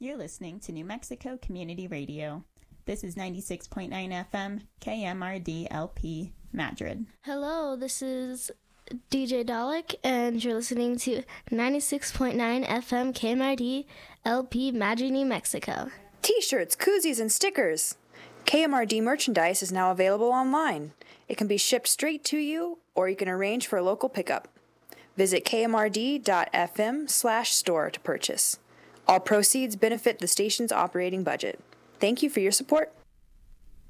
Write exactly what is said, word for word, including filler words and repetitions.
You're listening to New Mexico Community Radio. This is ninety-six point nine F M, K M R D L P, Madrid. Hello, this is D J Dalek, and you're listening to ninety-six point nine F M, K M R D L P, Madrid, New Mexico. T-shirts, koozies, and stickers. K M R D merchandise is now available online. It can be shipped straight to you, or you can arrange for a local pickup. Visit k m r d dot f m slash store to purchase. All proceeds benefit the station's operating budget. Thank you for your support.